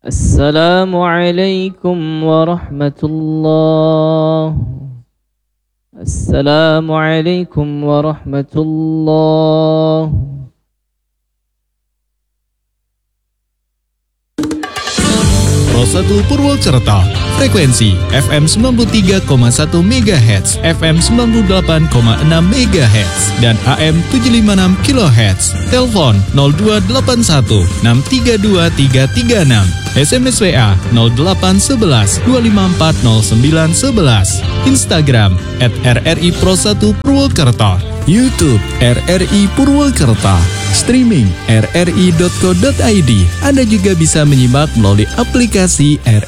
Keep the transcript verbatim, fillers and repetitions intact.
Assalamualaikum warahmatullah. Assalamualaikum warahmatullah. Pro satu Purwokerto, frekuensi F M sembilan puluh tiga koma satu megahertz, F M sembilan puluh delapan koma enam megahertz, dan A M tujuh lima enam kilohertz. Telepon nol dua delapan satu enam tiga dua tiga tiga enam. S M S W A nol delapan satu satu dua lima empat nol sembilan satu satu. Instagram at R R I Pro satu Purwokerto. YouTube R R I Purwokerto. Streaming r r i dot co dot i d. Anda juga bisa menyimak melalui aplikasi R